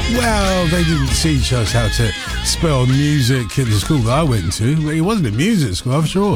Well, they didn't teach us how to spell music in the school that I went to. It wasn't a music school, I'm sure.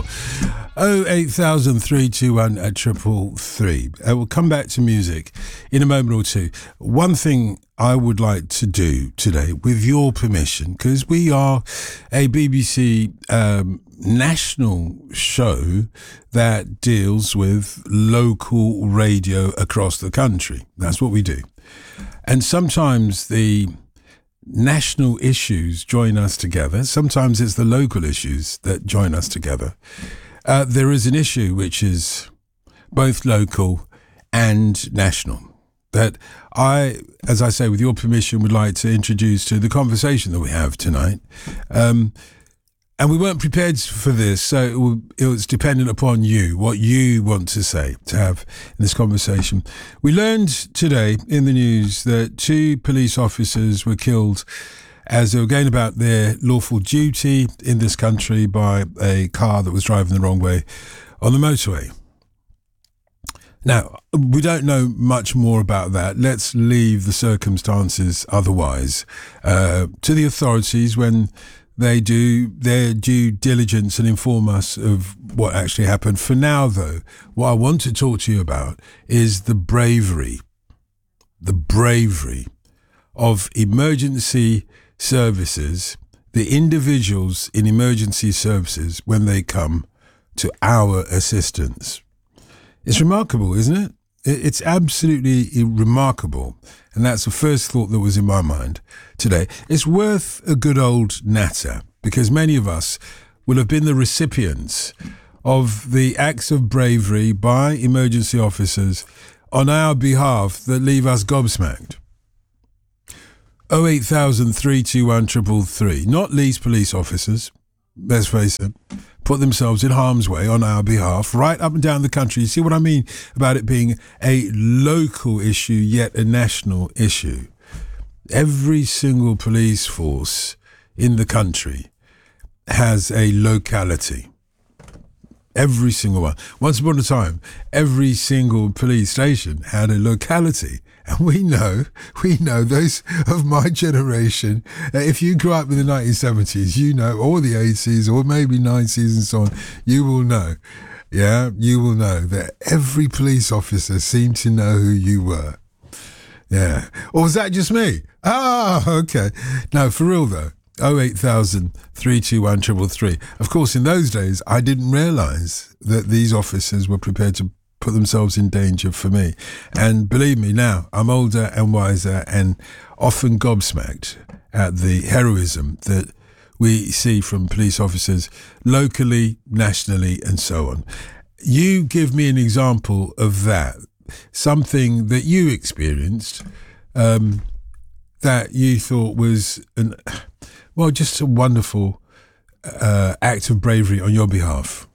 0800321 We'll come back to music in a moment or two. One thing I would like to do today, with your permission, because we are a BBC national show that deals with local radio across the country. That's what we do. And sometimes the national issues join us together. Sometimes it's the local issues that join us together. There is an issue which is both local and national that I, as I say, with your permission, would like to introduce to the conversation that we have tonight. And we weren't prepared for this, so it was dependent upon you, what you want to say, to have in this conversation. We learned today in the news that 2 police officers were killed as they were going about their lawful duty in this country by a car that was driving the wrong way on the motorway. Now, we don't know much more about that. Let's leave the circumstances otherwise to the authorities when they do their due diligence and inform us of what actually happened. For now, though, what I want to talk to you about is the bravery of emergency services, the individuals in emergency services when they come to our assistance. It's remarkable, isn't it? It's absolutely remarkable. And that's the first thought that was in my mind today. It's worth a good old natter because many of us will have been the recipients of the acts of bravery by emergency officers on our behalf that leave us gobsmacked. 0800321 not least police officers, let's face it, put themselves in harm's way on our behalf right up and down the country. You see what I mean about it being a local issue yet a national issue? Every single police force in the country has a locality. Every single one. Once upon a time, every single police station had a locality. And we know those of my generation, if you grew up in the 1970s, you know, or the 80s, or maybe 90s and so on, you will know that every police officer seemed to know who you were. Yeah. Or was that just me? Okay. No, for real though. 0800321 Of course, in those days, I didn't realise that these officers were prepared to put themselves in danger for me. And believe me, now I'm older and wiser and often gobsmacked at the heroism that we see from police officers locally, nationally, and so on. You give me an example of that, something that you experienced that you thought was just a wonderful act of bravery on your behalf.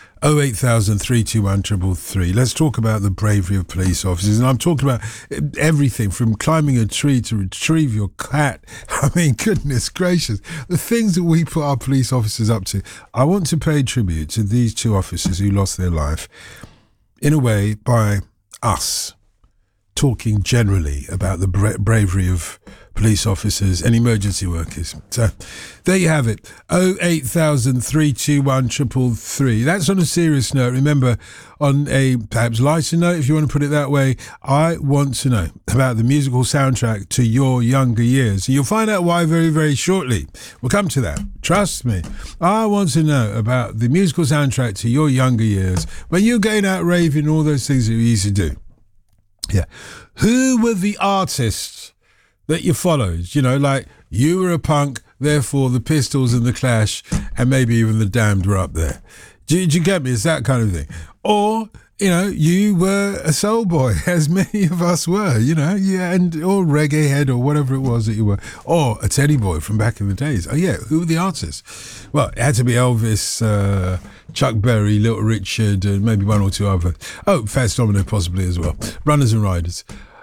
0800321 Let's talk about the bravery of police officers. And I'm talking about everything from climbing a tree to retrieve your cat. I mean, goodness gracious, the things that we put our police officers up to. I want to pay tribute to these 2 officers who lost their life in a way by us talking generally about the bravery of police officers and emergency workers. So there you have it. 0800321 That's on a serious note. Remember, on a perhaps lighter note, if you want to put it that way, I want to know about the musical soundtrack to your younger years. You'll find out why very, very shortly. We'll come to that. Trust me. I want to know about the musical soundtrack to your younger years when you're going out raving, all those things that you used to do. Yeah. Who were the artists that you followed? You know, like you were a punk, therefore the Pistols and the Clash and maybe even the Damned were up there. Do you get me? It's that kind of thing. Or, you know, you were a soul boy, as many of us were, you know, yeah, or reggae head or whatever it was that you were. Or a Teddy boy from back in the days. Oh yeah, who were the artists? Well, it had to be Elvis, Chuck Berry, Little Richard, and maybe one or two others. Oh, Fats Domino possibly as well. Runners and Riders.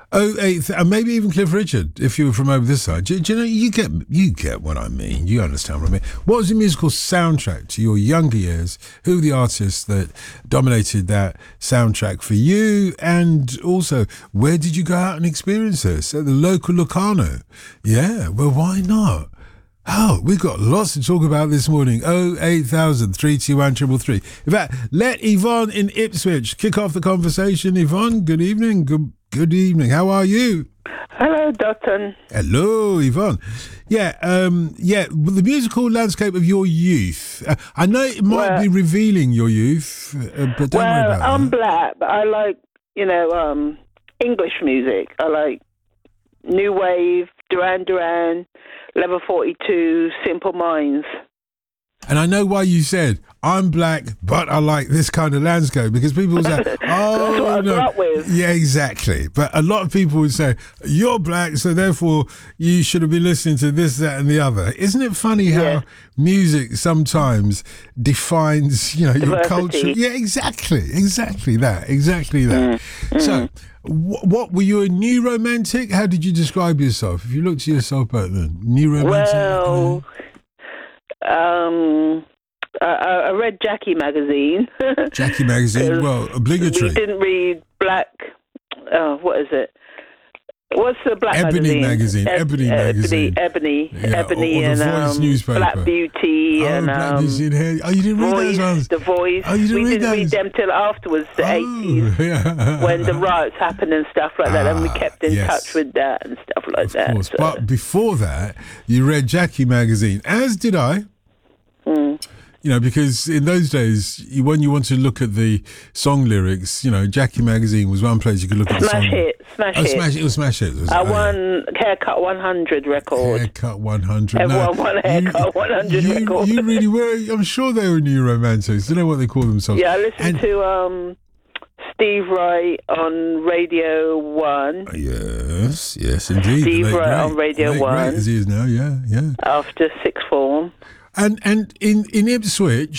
08, and maybe even Cliff Richard, if you were from over this side. Do you know, you get what I mean. You understand what I mean. What was the musical soundtrack to your younger years? Who were the artists that dominated that soundtrack for you? And also, where did you go out and experience this? At the local Locarno? Yeah, well, why not? Oh, we've got lots to talk about this morning. 08000 321 333. In fact, let Yvonne in Ipswich kick off the conversation. Yvonne, good evening. Good evening. How are you? Hello, Dotton. Hello, Yvonne. Yeah, the musical landscape of your youth. I know it might be revealing your youth, but don't worry about I'm that. black, but I like, English music. I like New Wave, Duran Duran, Level 42, Simple Minds. And I know why you said, I'm black, but I like this kind of landscape, because people say, oh, That's what I grew up with. Yeah, exactly. But a lot of people would say, you're black, so therefore you should have been listening to this, that, and the other. Isn't it funny how music sometimes defines, your culture? Yeah, exactly that. So, what were you, a new romantic? How did you describe yourself? If you looked at yourself back then, new romantic? Well, I read Jackie magazine. Jackie magazine, well, obligatory. We didn't read Black. What is it? What's the Black Ebony magazine? Ebony magazine. Ebony, Yeah, Ebony, or the and Voice newspaper. Black Beauty, and Black Beauty in here. Oh, you didn't read those Voice, ones? The Voice. Oh, you didn't we read didn't read those? them till afterwards, the 80s, yeah. when the riots happened and stuff like that, and we kept in touch with that and stuff like that. Of course, so. but before that, you read Jackie magazine, as did I. Because in those days, when you want to look at the song lyrics, Jackie magazine was one place you could look at the song. Smash Hit. It was Smash Hit. I won Haircut 100 record. Haircut 100. Everyone won a Haircut 100 record. You really were. I'm sure they were new romantics. I don't know what they call themselves. Yeah, I listened to Steve Wright on Radio 1. Yes, indeed. Steve Wright on Radio 1. As he is now, yeah. After sixth form. And in Ipswich,